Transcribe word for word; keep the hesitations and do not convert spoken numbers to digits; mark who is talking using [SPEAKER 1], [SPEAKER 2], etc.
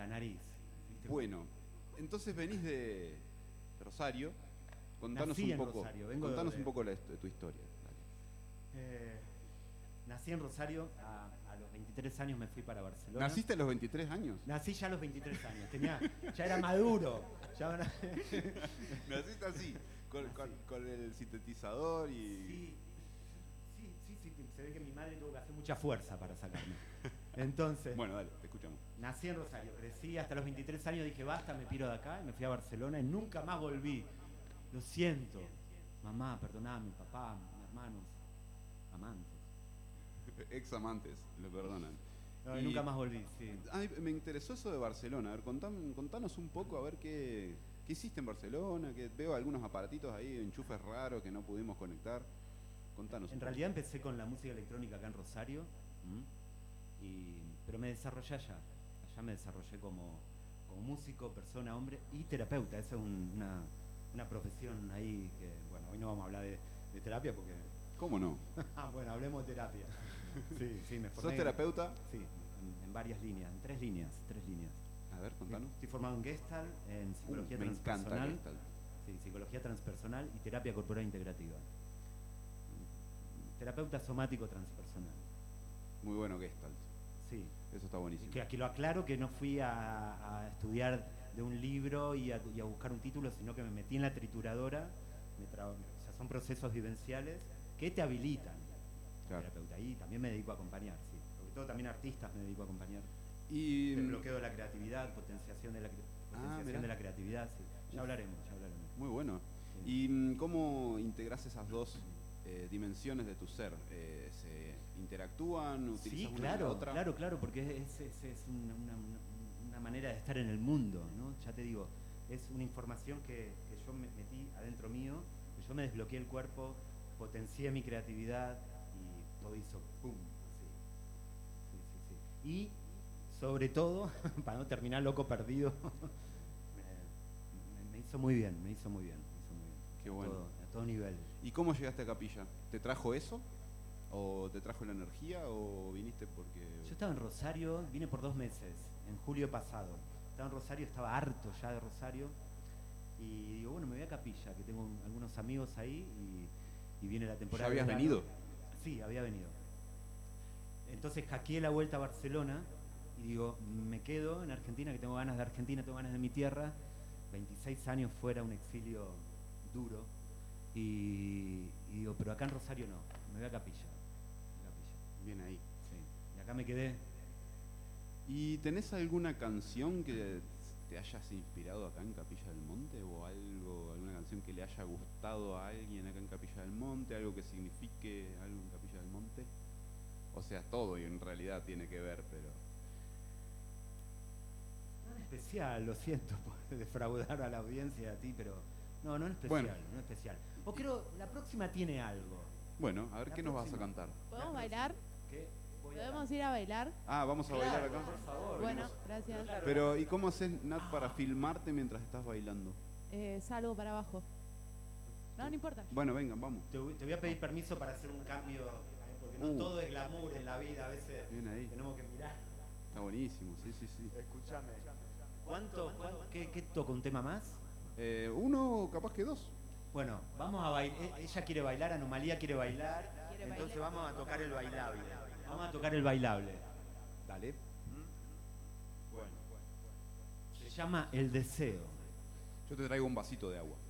[SPEAKER 1] nariz. ¿Viste?
[SPEAKER 2] Bueno, entonces venís de Rosario. Contanos
[SPEAKER 1] Nací
[SPEAKER 2] un
[SPEAKER 1] en
[SPEAKER 2] poco,
[SPEAKER 1] Rosario, vengo
[SPEAKER 2] contanos
[SPEAKER 1] de-
[SPEAKER 2] un poco la hist- tu historia. Dale.
[SPEAKER 1] Eh, nací en Rosario, a, a los veintitrés años me fui para Barcelona.
[SPEAKER 2] ¿Naciste a los veintitrés años?
[SPEAKER 1] Nací ya a los veintitrés años, tenía, ya era maduro. Ya era-
[SPEAKER 2] Naciste así, con, con- con el sintetizador y...
[SPEAKER 1] Sí, sí, sí, sí, se ve que mi madre tuvo que hacer mucha fuerza para sacarme. Entonces,
[SPEAKER 2] Bueno, dale, te escuchamos.
[SPEAKER 1] nací en Rosario, crecí hasta los veintitrés años, dije basta, me piro de acá, y me fui a Barcelona y nunca más volví. Lo siento. Mamá, perdoname, papá, mis hermanos, amantes.
[SPEAKER 2] Ex amantes, lo perdonan.
[SPEAKER 1] No, y
[SPEAKER 2] Y-
[SPEAKER 1] nunca más volví, sí.
[SPEAKER 2] Ay, me interesó eso de Barcelona. A ver, contam- contanos un poco, a ver qué, qué hiciste en Barcelona. Que veo algunos aparatitos ahí, enchufes raros que no pudimos conectar. Contanos.
[SPEAKER 1] En
[SPEAKER 2] un poco.
[SPEAKER 1] realidad empecé con la música electrónica acá en Rosario, ¿m? y, pero me desarrollé allá. Allá me desarrollé como, como músico, persona, hombre y terapeuta. Esa es un- una, una profesión ahí que, bueno, hoy no vamos a hablar de, de terapia porque...
[SPEAKER 2] ¿Cómo no?
[SPEAKER 1] Ah, bueno, hablemos de terapia. Sí, sí, me formé.
[SPEAKER 2] ¿Sos terapeuta?
[SPEAKER 1] Sí, en, en varias líneas, en tres líneas, tres líneas.
[SPEAKER 2] A ver, contanos.
[SPEAKER 1] Estoy formado en Gestalt, en
[SPEAKER 2] Uh,
[SPEAKER 1] psicología
[SPEAKER 2] me encanta
[SPEAKER 1] transpersonal.
[SPEAKER 2] Gestalt.
[SPEAKER 1] Sí, psicología transpersonal y terapia corporal integrativa. Terapeuta somático transpersonal.
[SPEAKER 2] Muy bueno Gestalt.
[SPEAKER 1] Sí.
[SPEAKER 2] Eso está buenísimo.
[SPEAKER 1] Que aquí lo aclaro que no fui a, a estudiar de un libro y a, y a buscar un título, sino que me metí en la trituradora. Me tra- o sea, son procesos vivenciales que te habilitan.
[SPEAKER 2] Claro.
[SPEAKER 1] Terapeuta. Y también me dedico a acompañar, sí. Sobre todo también artistas me dedico a acompañar.
[SPEAKER 2] Y
[SPEAKER 1] El bloqueo de la creatividad, potenciación de la, cre-
[SPEAKER 2] Ah,
[SPEAKER 1] potenciación
[SPEAKER 2] mirá.
[SPEAKER 1] de la creatividad, sí. Ya hablaremos, ya hablaremos.
[SPEAKER 2] muy bueno.
[SPEAKER 1] Sí.
[SPEAKER 2] ¿Y mm, cómo integrás esas dos eh, dimensiones de tu ser? Eh, ¿Se interactúan? ¿Utilizas
[SPEAKER 1] Sí,
[SPEAKER 2] una y
[SPEAKER 1] claro,
[SPEAKER 2] la otra?
[SPEAKER 1] claro, claro, porque es, es- es una, una- una- una manera de estar en el mundo, ¿no? Ya te digo, es una información que, que yo me metí adentro mío, que yo me desbloqueé el cuerpo, potencié mi creatividad y todo hizo ¡pum! Así. Sí, sí, sí. Y sobre todo, para no terminar loco perdido, me, me- me hizo muy bien, me hizo muy bien, me hizo muy bien.
[SPEAKER 2] Qué
[SPEAKER 1] A
[SPEAKER 2] bueno.
[SPEAKER 1] todo- a todo nivel.
[SPEAKER 2] ¿Y cómo llegaste a Capilla? ¿Te trajo eso? ¿O te trajo la energía? ¿O viniste porque...?
[SPEAKER 1] Yo estaba en Rosario, vine por dos meses, en julio pasado. Estaba en Rosario, estaba harto ya de Rosario. Y digo, bueno, me voy a Capilla, que tengo un- algunos amigos ahí y, y viene la
[SPEAKER 2] ¿Ya
[SPEAKER 1] temporada.
[SPEAKER 2] habías
[SPEAKER 1] de verano.
[SPEAKER 2] venido?
[SPEAKER 1] Sí, había venido. Entonces hackeé la vuelta a Barcelona y digo, me quedo en Argentina, que tengo ganas de Argentina, tengo ganas de mi tierra. veintiséis años fuera, un exilio duro. Y, y digo, pero acá en Rosario no, me voy a Capilla. A Capilla.
[SPEAKER 2] Bien ahí.
[SPEAKER 1] Sí. Y acá me quedé.
[SPEAKER 2] ¿Y tenés alguna canción que te hayas inspirado acá en Capilla del Monte? ¿O algo, alguna canción que le haya gustado a alguien acá en Capilla del Monte? ¿Algo que signifique algo en Capilla del Monte? O sea, todo y en realidad tiene que ver, pero...
[SPEAKER 1] No en especial, lo siento por defraudar a la audiencia, a ti, pero no, no en especial,
[SPEAKER 2] Bueno.
[SPEAKER 1] no en especial. O creo, la próxima tiene algo.
[SPEAKER 2] Bueno, a ver,
[SPEAKER 1] La
[SPEAKER 2] ¿qué nos vas a
[SPEAKER 1] próxima.
[SPEAKER 2] cantar?
[SPEAKER 3] ¿Podemos
[SPEAKER 1] La
[SPEAKER 3] bailar?
[SPEAKER 1] ¿Qué? Voy a-
[SPEAKER 3] ¿Podemos ir a bailar?
[SPEAKER 2] Ah, ¿vamos a
[SPEAKER 1] Claro,
[SPEAKER 2] bailar acá?
[SPEAKER 1] por favor.
[SPEAKER 3] Bueno,
[SPEAKER 2] venimos.
[SPEAKER 3] gracias.
[SPEAKER 1] Claro.
[SPEAKER 2] Pero, ¿y cómo haces, Nat, para filmarte mientras estás bailando?
[SPEAKER 3] Eh, salgo para abajo. No, no importa.
[SPEAKER 2] Bueno, vengan, vamos.
[SPEAKER 1] Te, voy- te voy a pedir permiso para hacer un cambio, porque no
[SPEAKER 2] Uh.
[SPEAKER 1] todo es glamour en la vida, a veces
[SPEAKER 2] Bien ahí.
[SPEAKER 1] tenemos que mirar.
[SPEAKER 2] Está buenísimo, sí, sí, sí.
[SPEAKER 1] Escúchame. ¿Cuánto, cuánto- qué, qué toco? ¿Un tema más?
[SPEAKER 2] Eh, uno, capaz que dos.
[SPEAKER 1] Bueno, vamos a bailar. Ella quiere bailar, Anomalía quiere bailar.
[SPEAKER 3] Quiere
[SPEAKER 1] Entonces
[SPEAKER 3] bailar.
[SPEAKER 1] vamos a tocar el bailable. Vamos a tocar el bailable.
[SPEAKER 2] Dale.
[SPEAKER 1] Bueno. Se llama El Deseo.
[SPEAKER 2] Yo te traigo un vasito de agua.